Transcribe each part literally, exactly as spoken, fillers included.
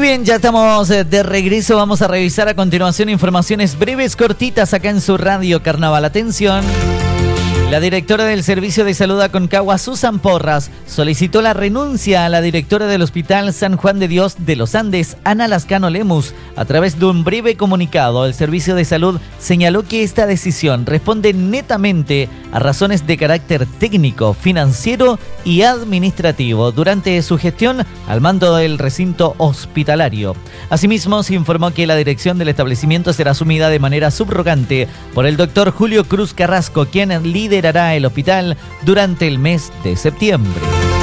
bien, ya estamos de regreso. Vamos a revisar a continuación informaciones breves, cortitas acá en su radio Carnaval. Atención. La directora del Servicio de Salud Aconcagua, Susan Porras, solicitó la renuncia a la directora del Hospital San Juan de Dios de los Andes, Ana Lascano Lemus. A través de un breve comunicado, el Servicio de Salud señaló que esta decisión responde netamente a razones de carácter técnico, financiero y administrativo durante su gestión al mando del recinto hospitalario. Asimismo, se informó que la dirección del establecimiento será asumida de manera subrogante por el doctor Julio Cruz Carrasco, quien liderará el hospital durante el mes de septiembre.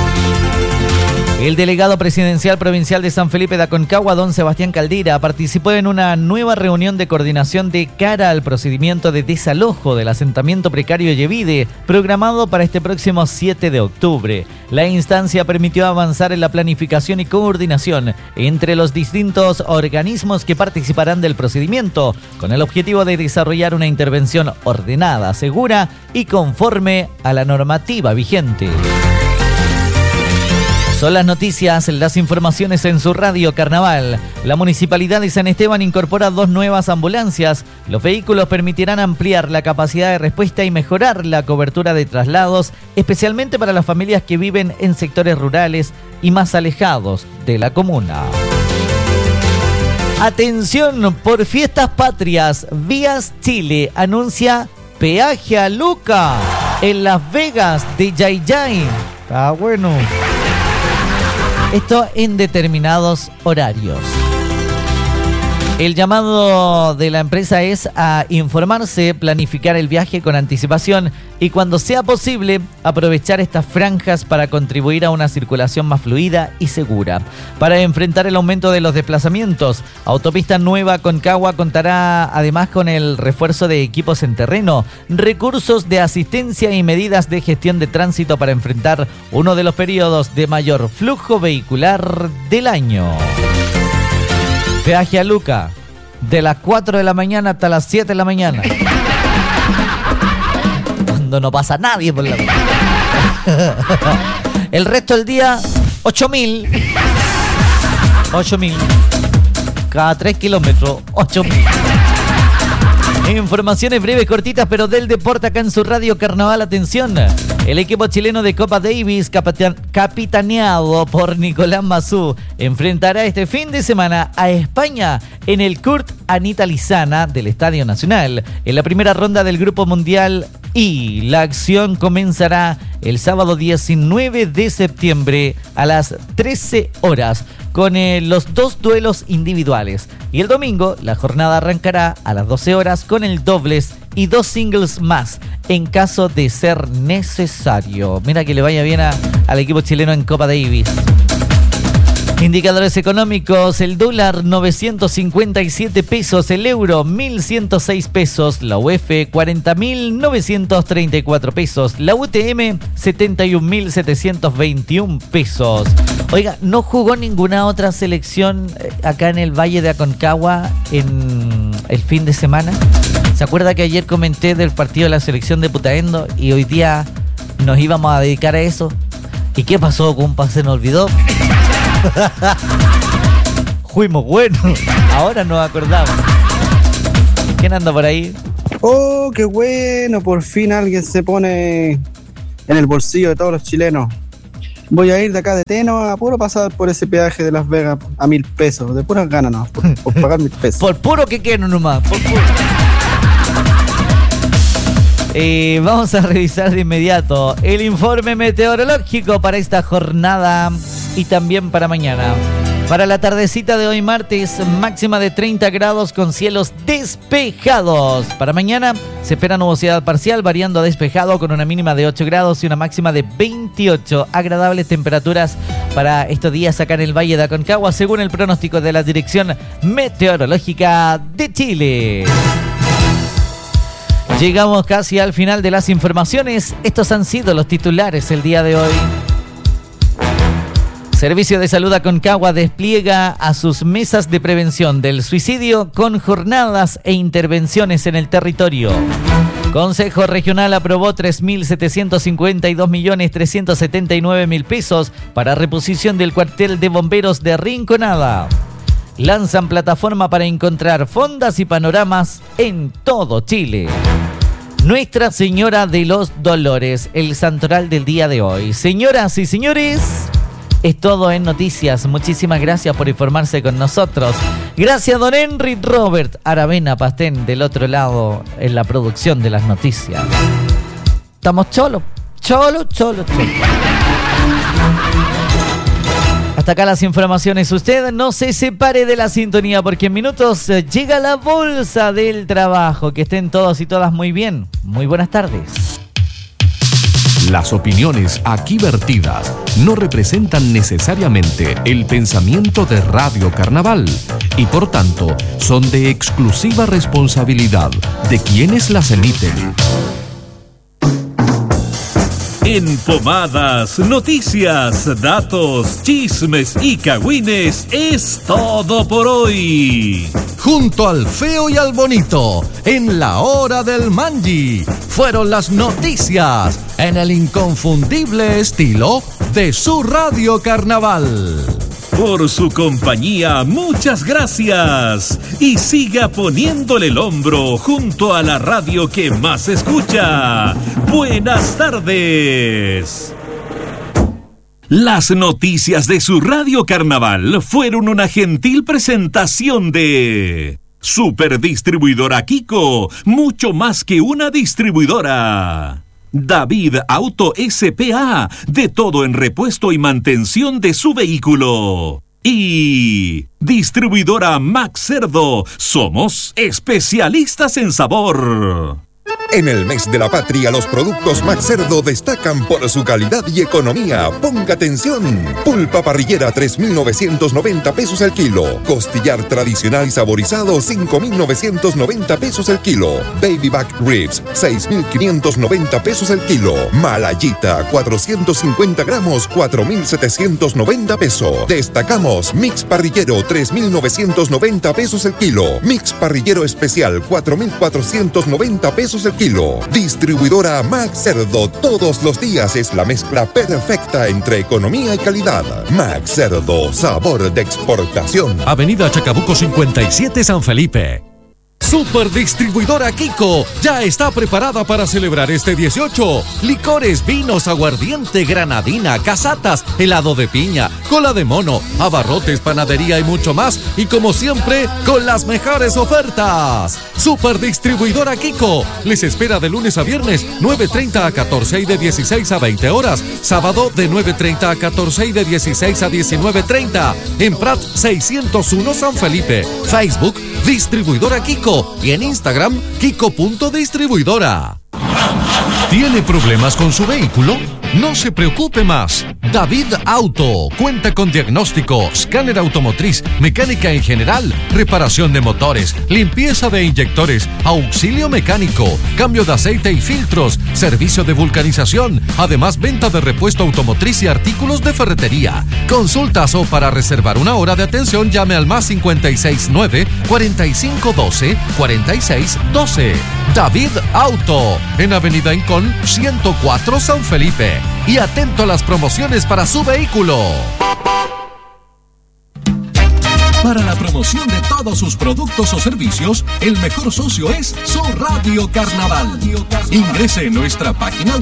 El delegado presidencial provincial de San Felipe de Aconcagua, don Sebastián Caldera, participó en una nueva reunión de coordinación de cara al procedimiento de desalojo del asentamiento precario Yevide, programado para este próximo siete de octubre. La instancia permitió avanzar en la planificación y coordinación entre los distintos organismos que participarán del procedimiento, con el objetivo de desarrollar una intervención ordenada, segura y conforme a la normativa vigente. Son las noticias, las informaciones en su radio Carnaval. La Municipalidad de San Esteban incorpora dos nuevas ambulancias. Los vehículos permitirán ampliar la capacidad de respuesta y mejorar la cobertura de traslados, especialmente para las familias que viven en sectores rurales y más alejados de la comuna. Atención, por fiestas patrias, Vías Chile anuncia peaje a Luca en Las Vegas de Yay Yay. Está bueno. Esto en determinados horarios. El llamado de la empresa es a informarse, planificar el viaje con anticipación y cuando sea posible aprovechar estas franjas para contribuir a una circulación más fluida y segura. Para enfrentar el aumento de los desplazamientos, Autopista Nueva Aconcagua contará además con el refuerzo de equipos en terreno, recursos de asistencia y medidas de gestión de tránsito para enfrentar uno de los periodos de mayor flujo vehicular del año. Peaje a Luca, de las cuatro de la mañana hasta las siete de la mañana. Cuando no pasa nadie por la mañana. El resto del día, ocho mil. ocho mil. Cada tres kilómetros, ocho mil. Informaciones breves, cortitas, pero del deporte acá en su radio Carnaval. Atención. El equipo chileno de Copa Davis, capitaneado por Nicolás Massú, enfrentará este fin de semana a España en el Kurt Anita Lizana del Estadio Nacional, en la primera ronda del Grupo Mundial, y la acción comenzará el sábado diecinueve de septiembre a las trece horas con eh, los dos duelos individuales, y el domingo la jornada arrancará a las doce horas con el dobles y dos singles más en caso de ser necesario. Mira que le vaya bien a, al equipo chileno en Copa Davis. Indicadores económicos: el dólar novecientos cincuenta y siete pesos, el euro mil ciento seis pesos, la U F cuarenta mil novecientos treinta y cuatro pesos, la U T M setenta y un mil setecientos veintiún pesos. Oiga, ¿no jugó ninguna otra selección acá en el Valle de Aconcagua en el fin de semana? ¿Se acuerda que ayer comenté del partido de la selección de Putaendo y hoy día nos íbamos a dedicar a eso? ¿Y qué pasó, compa? Se nos olvidó. Fuimos buenos, ahora nos acordamos. ¿Quién anda por ahí? Oh, qué bueno, por fin alguien se pone en el bolsillo de todos los chilenos. Voy a ir de acá de Teno a puro pasar por ese peaje de Las Vegas a mil pesos, de puras ganas, no, por, por pagar mil pesos. Por puro que quiero nomás, por puro. Eh, vamos a revisar de inmediato el informe meteorológico para esta jornada y también para mañana. Para la tardecita de hoy martes, máxima de treinta grados con cielos despejados. Para mañana se espera nubosidad parcial variando a despejado con una mínima de ocho grados y una máxima de veintiocho. Agradables temperaturas para estos días acá en el Valle de Aconcagua, según el pronóstico de la Dirección Meteorológica de Chile. Llegamos casi al final de las informaciones. Estos han sido los titulares el día de hoy. Servicio de Salud Aconcagua despliega a sus mesas de prevención del suicidio con jornadas e intervenciones en el territorio. Consejo Regional aprobó tres mil setecientos cincuenta y dos millones trescientos setenta y nueve mil pesos para reposición del cuartel de bomberos de Rinconada. lanzan plataforma para encontrar fondas y panoramas en todo Chile. Nuestra Señora de los Dolores, el santoral del día de hoy. Señoras y señores, es todo en noticias. Muchísimas gracias por informarse con nosotros. Gracias, don Henry Robert Aravena Pastén, del otro lado en la producción de las noticias. Estamos cholo, cholo, cholo, cholo. Hasta acá las informaciones. Usted no se separe de la sintonía porque en minutos llega la bolsa del trabajo. Que estén todos y todas muy bien. Muy buenas tardes. Las opiniones aquí vertidas no representan necesariamente el pensamiento de Radio Carnaval y por tanto son de exclusiva responsabilidad de quienes las emiten. En Pomadas, noticias, datos, chismes y cagüines es todo por hoy. Junto al feo y al bonito, en la hora del Manji, fueron las noticias en el inconfundible estilo de su Radio Carnaval. Por su compañía, muchas gracias. Y siga poniéndole el hombro junto a la radio que más escucha. Buenas tardes. Las noticias de su Radio Carnaval fueron una gentil presentación de Superdistribuidora Kiko, mucho más que una distribuidora. David Auto S P A, de todo en repuesto y mantención de su vehículo. Y Distribuidora Max Cerdo, somos especialistas en sabor. En el mes de la patria, los productos Max Cerdo destacan por su calidad y economía. Ponga atención. Pulpa parrillera, tres mil novecientos noventa pesos el kilo. Costillar tradicional y saborizado, cinco mil novecientos noventa pesos el kilo. Baby back ribs, seis mil quinientos noventa pesos el kilo. Malayita, cuatrocientos cincuenta gramos, cuatro mil setecientos noventa pesos. Destacamos mix parrillero, tres mil novecientos noventa pesos el kilo. Mix parrillero especial, cuatro mil cuatrocientos noventa pesos el kilo. Distribuidora Max Cerdo, todos los días es la mezcla perfecta entre economía y calidad. Max Cerdo, sabor de exportación. Avenida Chacabuco cincuenta y siete, San Felipe. Superdistribuidora Kiko ya está preparada para celebrar este dieciocho. Licores, vinos, aguardiente, granadina, casatas, helado de piña, cola de mono, abarrotes, panadería y mucho más. Y como siempre, con las mejores ofertas. Superdistribuidora Kiko les espera de lunes a viernes, nueve treinta a catorce y de dieciséis a veinte horas. Sábado de nueve treinta a catorce y de dieciséis a diecinueve treinta. En Prat seiscientos uno, San Felipe. Facebook, Distribuidora Kiko. Y en Instagram, Kiko.distribuidora. ¿Tiene problemas con su vehículo? No se preocupe más. David Auto cuenta con diagnóstico, escáner automotriz, mecánica en general, reparación de motores, limpieza de inyectores, auxilio mecánico, cambio de aceite y filtros, servicio de vulcanización, además venta de repuesto automotriz y artículos de ferretería. Consultas o para reservar una hora de atención llame al más cincuenta y seis nueve, cuarenta y cinco doce, cuarenta y seis doce. David Auto, en Avenida Incón ciento cuatro, San Felipe. Y atento a las promociones para su vehículo. Para la promoción de todos sus productos o servicios, el mejor socio es su Radio Carnaval. Ingrese en nuestra página